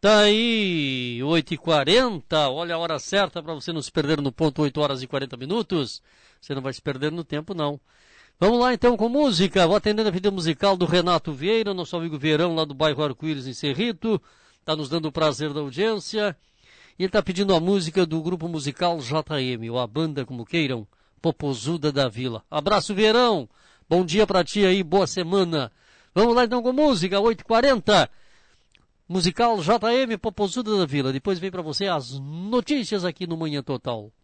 Tá aí, 8h40, olha a hora certa para você não se perder no ponto, 8 horas e 40 minutos. Você não vai se perder no tempo, não. Vamos lá então com música. Vou atendendo a vida musical do Renato Vieira, nosso amigo Vieirão lá do bairro Arco-Íris em Cerrito. Tá nos dando o prazer da audiência. E ele tá pedindo a música do grupo musical JM, ou a banda como queiram, Popozuda da Vila. Abraço, Vieirão. Bom dia pra ti aí, boa semana. Vamos lá então com música, 8h40. Musical JM Popozuda da Vila. Depois vem pra você as notícias aqui no Manhã Total.